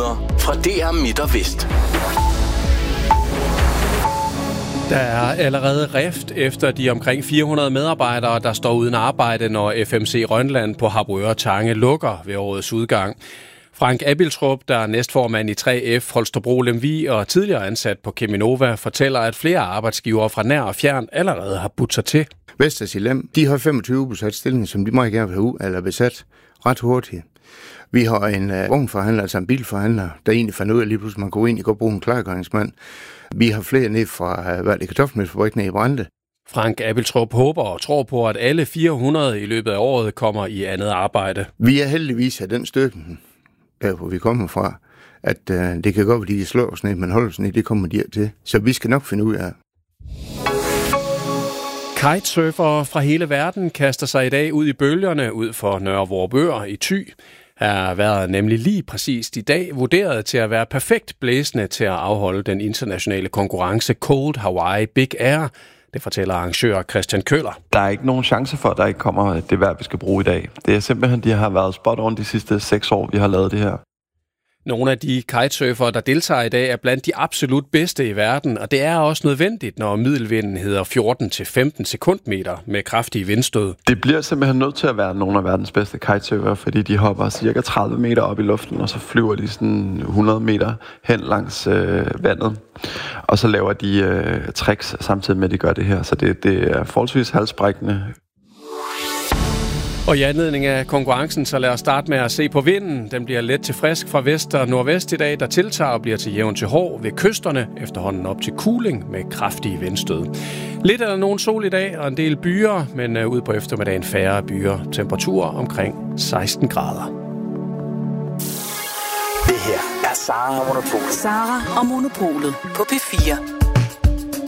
nyheder fra DR Midt og Vest. Der er allerede rift efter de omkring 400 medarbejdere, der står uden arbejde, når FMC Rønland på Harboøre Tange lukker ved årets udgang. Frank Abiltrup, der er næstformand i 3F Holstebro Lemvig og tidligere ansat på Cheminova, fortæller, at flere arbejdsgivere fra nær og fjern allerede har budt sig til. Vestas i Lem, de har 25 besat stillinger, som de meget gerne vil have ud, eller besat ret hurtigt. Vi har en vognforhandler, altså en bilforhandler, der egentlig fandt ud af lige pludselig, man kunne egentlig godt bruge en klargøringsmand. Vi har flere ned fra kartoffelmælksfabrikken i Brande. Frank Abiltrup håber og tror på, at alle 400 i løbet af året kommer i andet arbejde. Vi er heldigvis af den støtte, der hvor vi kommer fra, at det kan godt være, de slår os ned, men holder os ned, det kommer de til. Så vi skal nok finde ud af. Kitesurfere fra hele verden kaster sig i dag ud i bølgerne ud for Nørre Vorupør i Thy. Her er vejret nemlig lige præcist i dag vurderet til at være perfekt blæsende til at afholde den internationale konkurrence Cold Hawaii Big Air. Det fortæller arrangør Christian Køller. Der er ikke nogen chance for, at der ikke kommer det vejr, vi skal bruge i dag. Det er simpelthen, de har været spot on de sidste 6 år, vi har lavet det her. Nogle af de kitesurfere, der deltager i dag, er blandt de absolut bedste i verden, og det er også nødvendigt, når middelvinden hedder 14-15 sekundmeter med kraftige vindstød. Det bliver simpelthen nødt til at være nogle af verdens bedste kitesurfere, fordi de hopper cirka 30 meter op i luften, og så flyver de sådan 100 meter hen langs vandet. Og så laver de tricks samtidig med, at de gør det her, så det er forholdsvis halsbrækkende. Og i anledning af konkurrencen, så lad os starte med at se på vinden. Den bliver let til frisk fra vest og nordvest i dag, der tiltager og bliver til jævn til hård ved kysterne, efterhånden op til kuling med kraftige vindstød. Lidt er der nogen sol i dag og en del byer, men ud på eftermiddagen færre byer. Temperaturer omkring 16 grader. Det her er Sara og Monopolet. Sara og Monopolet på P4.